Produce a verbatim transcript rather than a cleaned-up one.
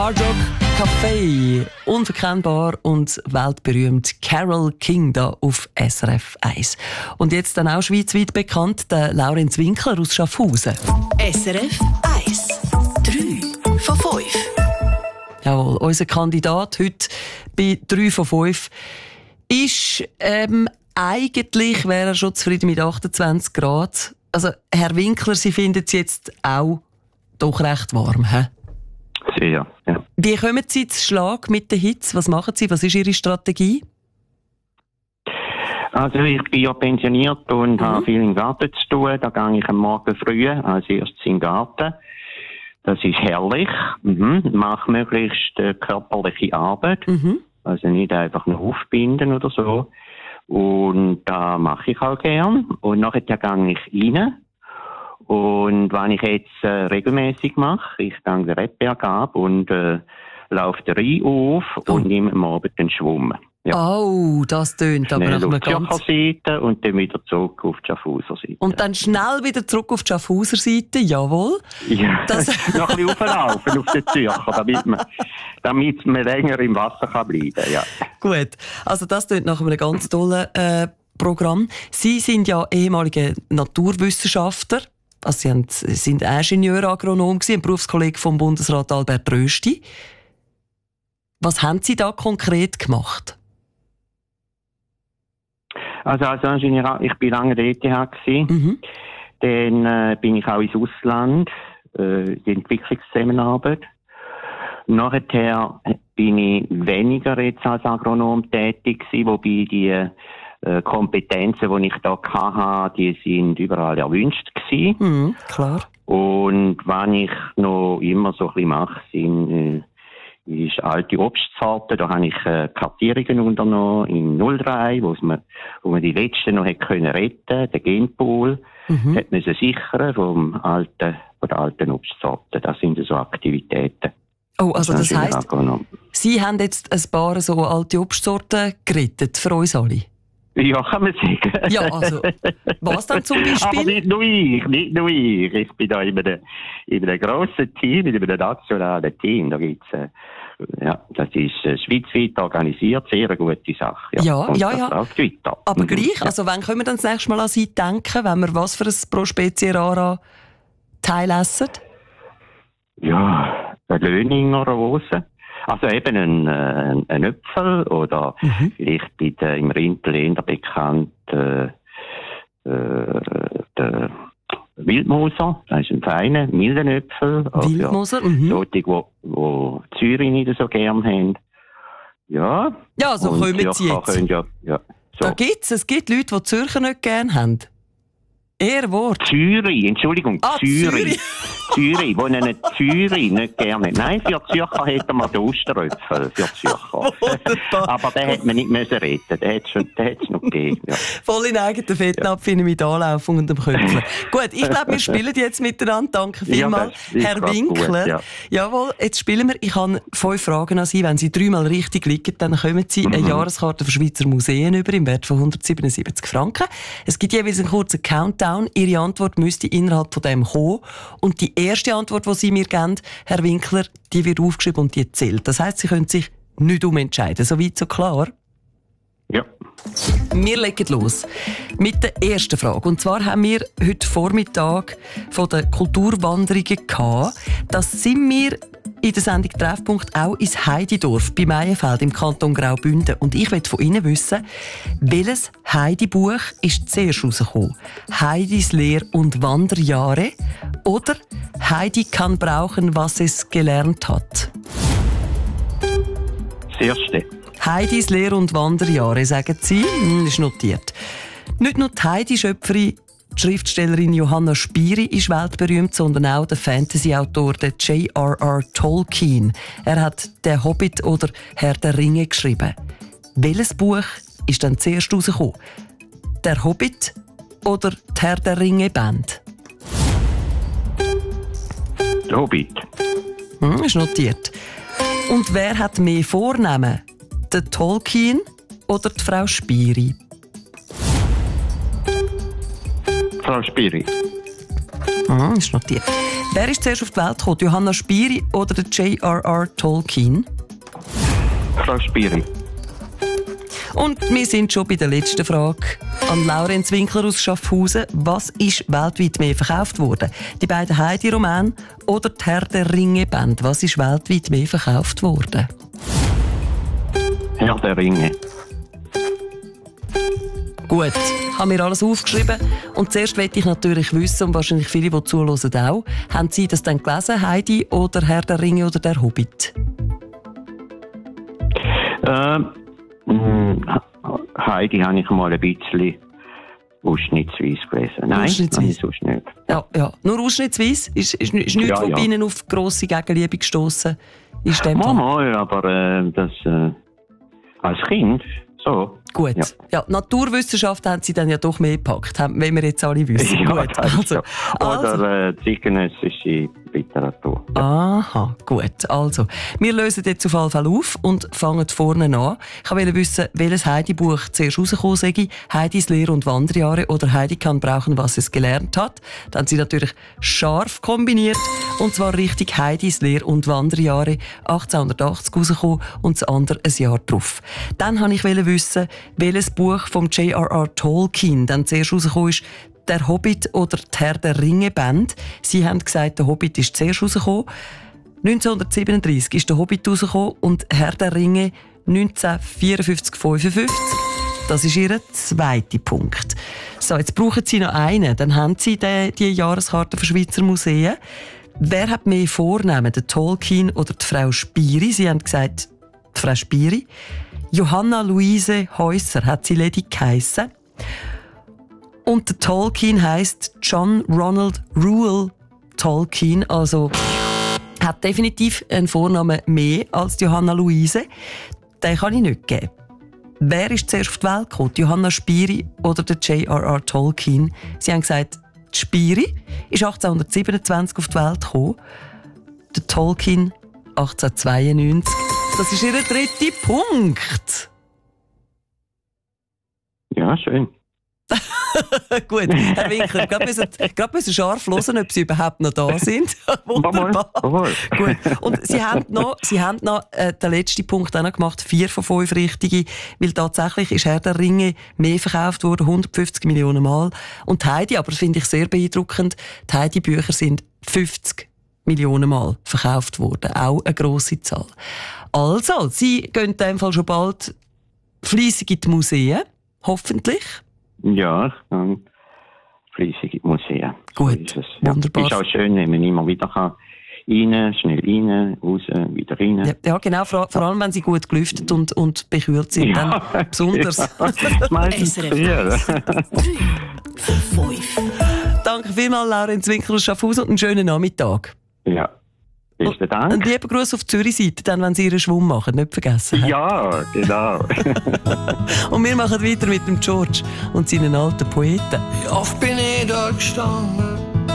Hard Rock Café, unverkennbar und weltberühmt Carole King da auf S R F eins. Und jetzt dann auch schweizweit bekannt, der Laurenz Winkler aus Schaffhausen. S R F eins, drei von fünf. Jawohl, unser Kandidat heute bei drei von fünf ist, ähm, eigentlich wäre er schon zufrieden mit achtundzwanzig Grad. Also, Herr Winkler, Sie finden es jetzt auch doch recht warm, hä? Sehr, ja. Wie kommen Sie zu Schlag mit der Hitze? Was machen Sie? Was ist Ihre Strategie? Also ich bin ja pensioniert und mhm. habe viel im Garten zu tun. Da gehe ich am Morgen früh als erstes in den Garten. Das ist herrlich. Mhm. Mache möglichst äh, körperliche Arbeit. Mhm. Also nicht einfach nur aufbinden oder so. Und da mache ich auch gern. Und nachher gehe ich rein. Und was ich jetzt äh, regelmäßig mache, ich gehe den Rebberg ab und äh, laufe den Rhein auf oh. und nehme am Abend den Schwimmen. Ja. Oh, das tönt aber nach einem ganz... auf die Seite und dann wieder zurück auf die Schaffhauser Seite. Und dann schnell wieder zurück auf die Schaffhauser Seite, jawohl. Ja, das noch ein bisschen auflaufen auf den Zürcher, damit man, damit man länger im Wasser kann bleiben kann. Ja. Gut, also das tönt nach einem ganz tollen äh, Programm. Sie sind ja ehemalige Naturwissenschaftler. Also Sie haben, sind Ingenieur, Agronom gewesen, ein Berufskollege vom Bundesrat Albert Rösti. Was haben Sie da konkret gemacht? Also als Ingenieur, ich bin lange der E T H gewesen. Mhm. Dann äh, bin ich auch ins Ausland, äh, die Entwicklungszusammenarbeit. Nachher bin ich weniger jetzt als Agronom tätig gewesen, wobei die äh, Kompetenzen, die ich da hatte, die sind überall erwünscht gewesen. Mhm, klar. Und was ich noch immer so ein bisschen mache, sind, äh, ist alte Obstsorten. Da habe ich äh, Kartierungen unternommen in null drei, wo man, wo man die letzten noch hätte können retten, den Genpool, mhm. hat man sie sichern vom alten, von den alten Obstsorten. Das sind so Aktivitäten. Oh, also das, das heisst, Sie haben jetzt ein paar so alte Obstsorten gerettet für uns alle? Ja, kann man sagen. Ja, also, was dann zum Beispiel? Aber nicht nur ich, nicht nur ich. Ich bin da in einem, in einem grossen Team, in einem nationalen Team. Da gibt's, äh, ja, das ist äh, schweizweit organisiert, sehr eine gute Sache. Ja, ja, und ja. Das ja. läuft weiter. Aber mhm. gleich, ja. also wann können wir dann das nächste Mal an Sie denken, wenn wir was für ein Pro Spezie Rara Teil essen? Ja, eine Löninger Rose. Also eben ein, ein, ein Äpfel oder mhm. vielleicht bei der, im Rindländer bekannt äh, äh, der Wildmoser, das ist ein feiner Mildenäpfel. Wildmoser, mhm. Solche, die wo Zürich nicht so gern haben. Ja, ja so kommen Sie jetzt. Können ja, ja, so. Da gibt's, es gibt Leute, die Zürcher nicht gern haben. Eher Wort. Zürich, Entschuldigung, ah, Zürich. Zürich, wo einen Zürich nicht gerne. Nein, für Zürcher hätten wir den Osteröpfel, für Zürcher. Aber den hätte man nicht müssen retten, den hätte es noch gegeben. Ja. Voll in eigenen Fettnapf ja. mit Anlaufung und dem Köpfchen. Gut, ich glaube, wir spielen jetzt miteinander. Danke vielmals, ja, Herr Winkler. Gut, ja. Jawohl, jetzt spielen wir. Ich habe fünf Fragen an Sie. Wenn Sie dreimal richtig liegen, dann kommen Sie mhm. eine Jahreskarte für Schweizer Museen über im Wert von hundertsiebenundsiebzig Franken. Es gibt jeweils einen kurzen Countdown. Ihre Antwort müsste innerhalb von dem kommen. Und die erste Antwort, die Sie mir geben, Herr Winkler, die wird aufgeschrieben und die zählt. Das heisst, Sie können sich nicht umentscheiden. So weit, so klar? Ja. Wir legen los mit der ersten Frage. Und zwar haben wir heute Vormittag von den Kulturwanderungen gehabt. Das sind wir in der Sendung Treffpunkt auch ins Heididorf bei Meienfeld im Kanton Graubünden. Und ich möchte von Ihnen wissen, welches Heidi-Buch ist zuerst rausgekommen? Heidis Lehr- und Wanderjahre oder Heidi kann brauchen, was es gelernt hat? Das erste. Heidis Lehr- und Wanderjahre, sagen Sie? Hm, ist notiert. Nicht nur die Heidi-Schöpferin, die Schriftstellerin Johanna Spyri ist weltberühmt, sondern auch der Fantasy-Autor J R R Tolkien. Er hat «Der Hobbit» oder «Herr der Ringe» geschrieben. Welches Buch ist dann zuerst rausgekommen? «Der Hobbit» oder die «Herr der Ringe»-Band? «Der Hobbit». Hm, ist notiert. Und wer hat mehr Vornamen? Der Tolkien oder die Frau Spyri? Frau Spyri. Ah, ist notiert. Wer ist zuerst auf die Welt gekommen? Johanna Spyri oder der J R R Tolkien? Frau Spyri. Und wir sind schon bei der letzten Frage. An Laurenz Winkler aus Schaffhausen. Was ist weltweit mehr verkauft worden? Die beiden Heidi-Romane oder die Herr der Ringe-Band? Was ist weltweit mehr verkauft worden? Herr der Ringe. Gut, haben wir alles aufgeschrieben. Und zuerst möchte ich natürlich wissen, und wahrscheinlich viele, die zuhören, auch, haben Sie das dann gelesen, Heidi oder Herr der Ringe oder der Hobbit? Ähm, Heidi habe ich mal ein bisschen ausschnittsweise gelesen. Nein, Ausschnittsweise? sonst nicht. Ja, ja. Nur ausschnittsweise? Ist, ist, ist nichts, Ja, was ja. bei Ihnen auf grosse Gegenliebe gestossen ist? Dem Fall? Mama, aber äh, das äh, als Kind so. Gut. Ja. Ja. Ja, Naturwissenschaft haben Sie dann ja doch mehr gepackt, haben- wenn wir jetzt alle wissen. Ja, Gut. das ist Also, so. also. Oder äh, zeitgenössische Literatur. Aha, gut. Also, wir lösen jetzt auf jeden Fall auf und fangen vorne an. Ich wollte wissen, welches Heidi-Buch zuerst rausgekommen sei. Heidis Lehr- und Wanderjahre oder Heidi kann brauchen, was es gelernt hat. Dann haben sie natürlich scharf kombiniert. Und zwar richtig Heidis Lehr- und Wanderjahre achtzehnhundertachtzig rausgekommen und das andere ein Jahr drauf. Dann wollte ich wissen, welches Buch vom J R R Tolkien dann zuerst rausgekommen ist. Der Hobbit oder die Herr der Ringe-Band. Sie haben gesagt, der Hobbit ist zuerst rausgekommen. neunzehnhundertsiebenunddreissig ist der Hobbit rausgekommen und Herr der Ringe neunzehnhundertvierundfünfzig fünfundfünfzig. Das ist Ihr zweiter Punkt. So, jetzt brauchen Sie noch einen. Dann haben Sie die, die Jahreskarte für Schweizer Museen. Wer hat mehr Vornamen, der Tolkien oder die Frau Spyri? Sie haben gesagt, die Frau Spyri. Johanna Luise Häusser hat sie ledig geheissen. Und der Tolkien heisst John Ronald Reuel Tolkien, also hat definitiv einen Vornamen mehr als Johanna Luise. Den kann ich nicht geben. Wer ist zuerst auf die Welt gekommen? Johanna Spyri oder der J R R Tolkien? Sie haben gesagt, die Spyri ist achtzehnhundertsiebenundzwanzig auf die Welt gekommen. Der Tolkien achtzehnhundertzweiundneunzig. Das ist Ihr dritter Punkt. Ja, schön. Gut, Herr Winkler, gerade müssen, gerade müssen scharf hören, ob Sie überhaupt noch da sind. Wunderbar. Jawohl, jawohl. Gut. Und Sie haben noch, Sie haben noch äh, den letzten Punkt auch noch gemacht, vier von fünf richtige, weil tatsächlich ist Herr der Ringe mehr verkauft worden, hundertfünfzig Millionen Mal. Und Heidi, aber das finde ich sehr beeindruckend, die Heidi-Bücher sind fünfzig Millionen Mal verkauft worden. Auch eine grosse Zahl. Also, Sie gehen in dem Fall schon bald fleissig in die Museen, hoffentlich. Ja, ich kann fleissig in die Museen. Gut, So ist es. Ja. wunderbar. Ist auch schön, wenn man immer wieder kann. Rein, schnell rein, raus, wieder rein. Ja, ja, genau, vor, vor allem wenn sie gut gelüftet und, und bekühlt sind, dann Ja, besonders. Das meistens S R F früher. drei von fünf. Danke vielmals, Laurenz Winkler aus Schaffhausen, und einen schönen Nachmittag. Ja. Besten Ein Dank. lieber Gruß auf die Zürich-Seite, dann, wenn Sie Ihren Schwumm machen, nicht vergessen. Ja, genau. Und wir machen weiter mit dem George und seinen alten Poeten. Wie oft bin ich da gestanden